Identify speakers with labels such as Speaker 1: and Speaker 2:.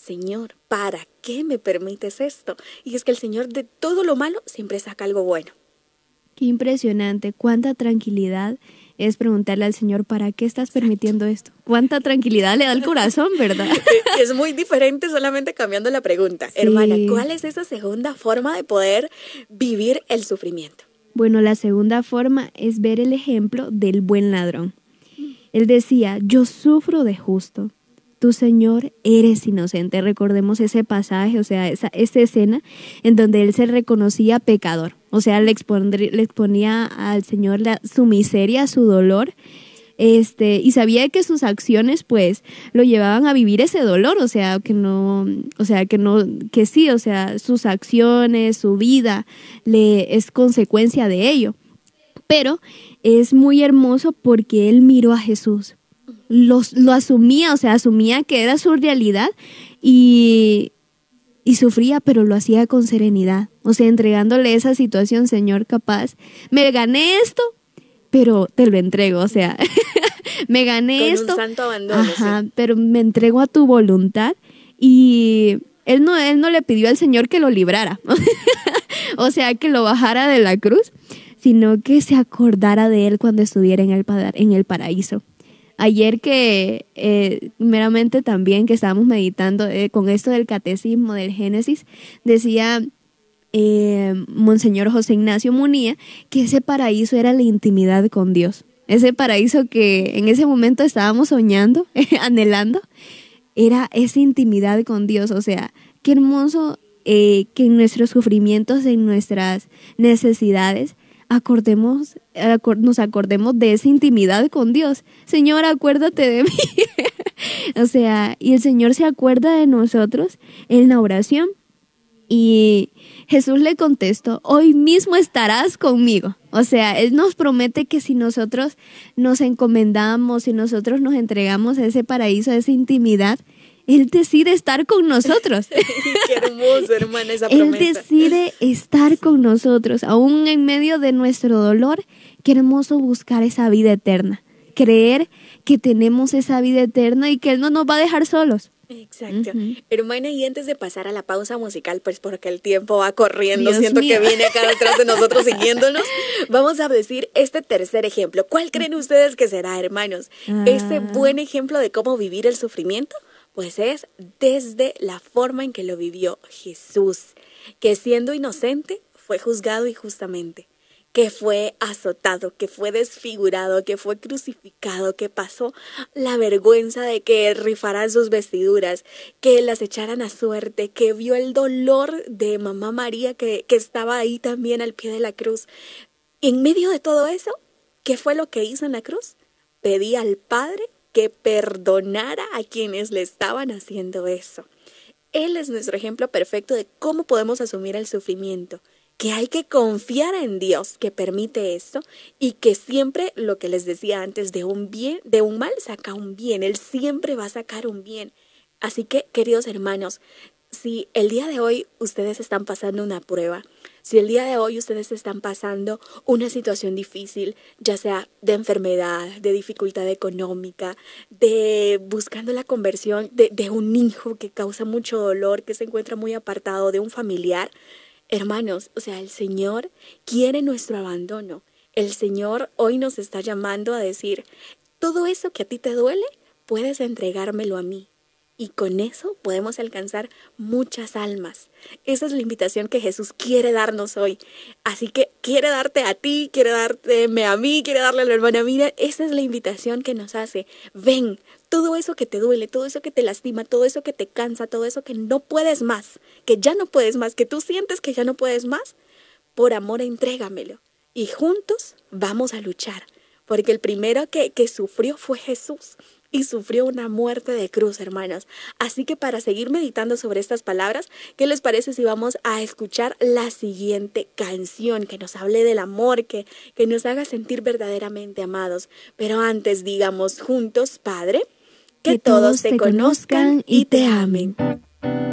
Speaker 1: Señor, ¿para qué me permites esto? Y es que el Señor de todo lo malo siempre saca algo bueno.
Speaker 2: Qué impresionante, cuánta tranquilidad es preguntarle al Señor, ¿para qué estás permitiendo esto? Cuánta tranquilidad le da al corazón, ¿verdad?
Speaker 1: Es muy diferente solamente cambiando la pregunta.
Speaker 2: Sí.
Speaker 1: Hermana, ¿cuál es esa segunda forma de poder vivir el sufrimiento?
Speaker 2: Bueno, la segunda forma es ver el ejemplo del buen ladrón. Él decía, yo sufro de justo. Tú, Señor, eres inocente. Recordemos ese pasaje, o sea, esa escena en donde él se reconocía pecador. O sea, le exponía al Señor su miseria, su dolor. Y sabía que sus acciones, pues, lo llevaban a vivir ese dolor. Sus acciones, su vida, es consecuencia de ello. Pero es muy hermoso porque él miró a Jesús. Lo asumía, o sea, asumía que era su realidad y sufría, pero lo hacía con serenidad. O sea, entregándole esa situación, Señor, capaz, me gané esto, pero te lo entrego, o sea, me gané
Speaker 1: con
Speaker 2: esto.
Speaker 1: Un santo abandono.
Speaker 2: Ajá,
Speaker 1: sí.
Speaker 2: Pero me entrego a tu voluntad y él no le pidió al Señor que lo librara, o sea, que lo bajara de la cruz, sino que se acordara de él cuando estuviera en el paraíso. Ayer meramente también que estábamos meditando con esto del catecismo, del Génesis, decía Monseñor José Ignacio Munía que ese paraíso era la intimidad con Dios. Ese paraíso que en ese momento estábamos soñando, anhelando, era esa intimidad con Dios. O sea, qué hermoso que en nuestros sufrimientos, en nuestras necesidades, nos acordemos de esa intimidad con Dios. Señor, acuérdate de mí. O sea, y el Señor se acuerda de nosotros en la oración. Y Jesús le contestó, hoy mismo estarás conmigo. O sea, Él nos promete que si nosotros nos encomendamos, si nosotros nos entregamos a ese paraíso, a esa intimidad, Él decide estar con nosotros.
Speaker 1: Qué hermoso, hermana, esa promesa.
Speaker 2: Él decide estar con nosotros, aún en medio de nuestro dolor. Qué hermoso buscar esa vida eterna, creer que tenemos esa vida eterna y que Él no nos va a dejar solos.
Speaker 1: Exacto. Hermana, y antes de pasar a la pausa musical, pues porque el tiempo va corriendo,
Speaker 2: Dios
Speaker 1: siento
Speaker 2: mío.
Speaker 1: que viene acá detrás de nosotros siguiéndonos, vamos a decir este tercer ejemplo. ¿Cuál creen ustedes que será, hermanos? Ese buen ejemplo de cómo vivir el sufrimiento, pues es desde la forma en que lo vivió Jesús, que siendo inocente fue juzgado injustamente, que fue azotado, que fue desfigurado, que fue crucificado, que pasó la vergüenza de que rifaran sus vestiduras, que las echaran a suerte, que vio el dolor de mamá María que estaba ahí también al pie de la cruz. Y en medio de todo eso, ¿qué fue lo que hizo en la cruz? Pedía al Padre que perdonara a quienes le estaban haciendo eso. Él es nuestro ejemplo perfecto de cómo podemos asumir el sufrimiento, que hay que confiar en Dios que permite esto y que siempre, lo que les decía antes, de un mal saca un bien. Él siempre va a sacar un bien. Así que, queridos hermanos, si el día de hoy ustedes están pasando una prueba, si el día de hoy ustedes están pasando una situación difícil, ya sea de enfermedad, de dificultad económica, de buscando la conversión de un hijo que causa mucho dolor, que se encuentra muy apartado de un familiar, hermanos, o sea, el Señor quiere nuestro abandono. El Señor hoy nos está llamando a decir, todo eso que a ti te duele, puedes entregármelo a mí. Y con eso podemos alcanzar muchas almas. Esa es la invitación que Jesús quiere darnos hoy. Así que quiere darte a ti, quiere darme a mí, quiere darle a la hermana Mira. Esa es la invitación que nos hace. Ven, todo eso que te duele, todo eso que te lastima, todo eso que te cansa, todo eso que no puedes más, que ya no puedes más, que tú sientes que ya no puedes más, por amor entrégamelo. Y juntos vamos a luchar. Porque el primero que sufrió fue Jesús. Y sufrió una muerte de cruz, hermanos. Así que para seguir meditando sobre estas palabras, ¿qué les parece si vamos a escuchar la siguiente canción que nos hable del amor, que nos haga sentir verdaderamente amados? Pero antes digamos juntos, Padre, que todos te conozcan y te amen.